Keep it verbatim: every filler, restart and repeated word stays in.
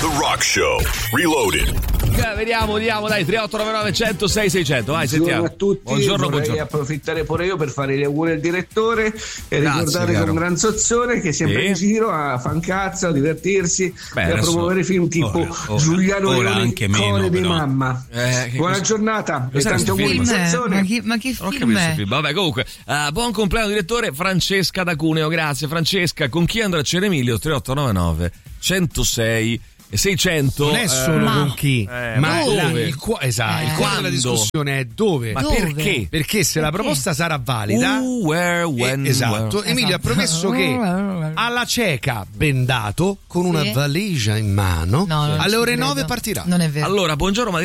The Rock Show Reloaded. Vediamo, vediamo, dai, tre otto nove nove uno zero sei sei zero zero, vai, sentiamo. Buongiorno a tutti, buongiorno, vorrei buongiorno. approfittare pure io per fare gli auguri al direttore e Grazie, ricordare caro. con gran sozzone che è sempre Sì. in giro a fancazzo, a divertirsi Beh, e a adesso- promuovere film tipo ora- ora- Giuliano ora Leone, anche meno, Core di però. mamma. Eh, che Buona cosa- giornata e Cos'è tanti sto auguri film? con Ma sozzone. che, ma che Non ho film capito sto è? film. Vabbè, comunque, uh, buon compleanno direttore Francesca da Cuneo, grazie Francesca. Con chi andrà a Ceremilio? tre otto nove nove uno zero sei seicento. Non è solo Ma- con chi, Eh, ma ma la- dove? il, qua- esatto, il Eh. cuore della Quando? discussione è dove. Ma Dove? perché? Perché se la Perché? proposta sarà valida, Who, where, when, eh, esatto, where. Emilio ha Esatto. promesso che alla cieca, bendato, con una Sì. valigia in mano, No, non alle ci ore credo. nove partirà. Non è vero. Allora, buongiorno, ma